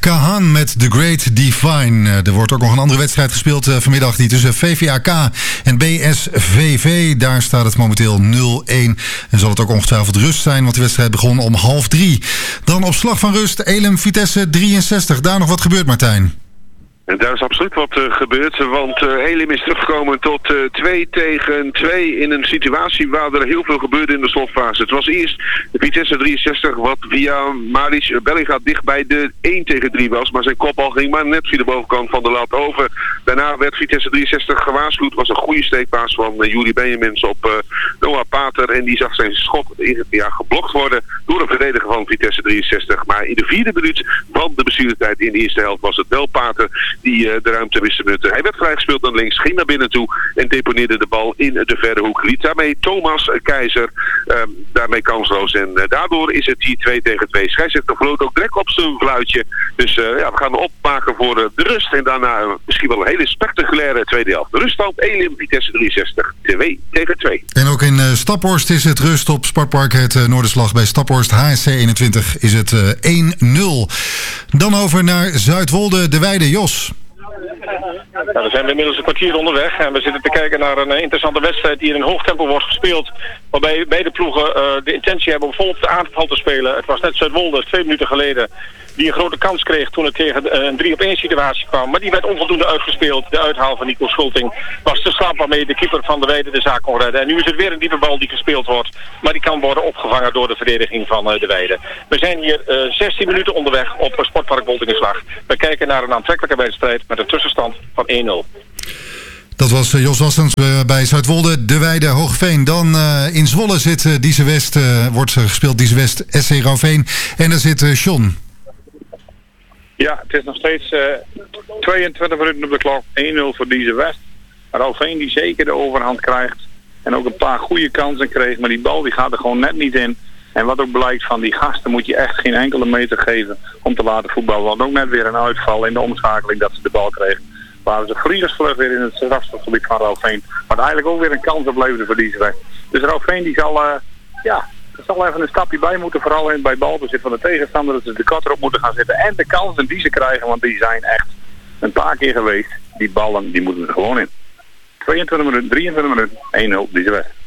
Kahan met The Great Define. Er wordt ook nog een andere wedstrijd gespeeld vanmiddag. Die tussen VVAK en BSVV. Daar staat het momenteel 0-1. En zal het ook ongetwijfeld rust zijn. Want de wedstrijd begon om 2:30. Dan op slag van rust Elim Vitesse 63. Daar nog wat gebeurt, Martijn? En daar is absoluut wat gebeurd, want Elim is teruggekomen tot 2-2 in een situatie waar er heel veel gebeurde in de slotfase. Het was eerst de Vitesse 63 wat via Maris Bellinga dicht bij de 1-3 was, maar zijn kopbal ging maar net via de bovenkant van de lat over. Daarna werd Vitesse 63 gewaarschuwd, was een goede steekpaas van Juri Benjamins op Noah Pater en die zag zijn schot geblokt worden door een verdediger van Vitesse 63. Maar in de 4e minuut van de bestuurdertijd in de eerste helft was het wel Pater die de ruimte wist te benutten. Hij werd vrijgespeeld naar links, ging naar binnen toe en deponeerde de bal in de verre hoek. Liet daarmee Thomas Keizer daarmee kansloos. En daardoor is het hier 2-2. Scheidsrechter floot ook direct op zijn fluitje. Dus we gaan opmaken voor de rust. En daarna misschien wel een hele spectaculaire tweede helft. De ruststand Elim Vitesse 63. 2-2. En ook in Staphorst is het rust op Sportpark het Noorderslag. Bij Staphorst HSC 21 is het 1-0. Dan over naar Zuidwolde, de Weide. Jos. Nou, we zijn inmiddels een kwartier onderweg en we zitten te kijken naar een interessante wedstrijd die in een hoog tempo wordt gespeeld. Waarbij beide ploegen de intentie hebben om volop de aanval te spelen. Het was net Zuidwolde 2 minuten geleden die een grote kans kreeg toen het tegen een 3-op-1 situatie kwam. Maar die werd onvoldoende uitgespeeld. De uithaal van Nico Schulting was te slap waarmee de keeper van de Weide de zaak kon redden. En nu is het weer een diepe bal die gespeeld wordt. Maar die kan worden opgevangen door de verdediging van de Weide. We zijn hier 16 minuten onderweg op Sportpark Boltingenslag. We kijken naar een aantrekkelijke wedstrijd met een tussenstand van 1-0. Dat was Jos Wassens bij Zuidwolde, de Weide, Hoogveen. Dan in Zwolle zit Dieze West, wordt gespeeld Dieze West, SC Rauveen. En daar zit John. Ja, het is nog steeds 22 minuten op de klok. 1-0 voor Dieze West. Rauveen die zeker de overhand krijgt. En ook een paar goede kansen kreeg. Maar die bal die gaat er gewoon net niet in. En wat ook blijkt van die gasten moet je echt geen enkele meter geven om te laten voetballen. Want ook net weer een uitval in de omschakeling dat ze de bal kregen. Waren ze vliegersvlug weer in het strafschopgebied van Rauveen. Maar eigenlijk ook weer een kans opleverde voor Dieze West. Dus Rauveen die zal... Er zal even een stapje bij moeten, vooral bij balbezit van de tegenstander. Dat ze de kat erop moeten gaan zitten en de kansen die ze krijgen, want die zijn echt een paar keer geweest. Die ballen, die moeten er gewoon in. 22 minuten, 23 minuten, 1-0, Dieze West.